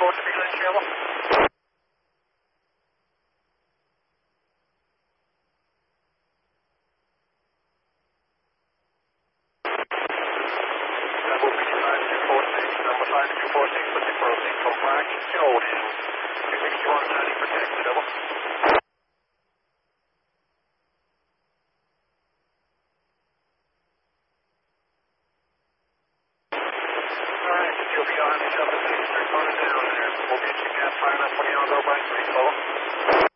report to be on channel. Number 5246, number 5246, with the proceed complex, Joe, 261 90 protected, over. Alright, you'll be on the 7 6, they're coming down there. We'll get you gas fire enough when you all go by 3, over.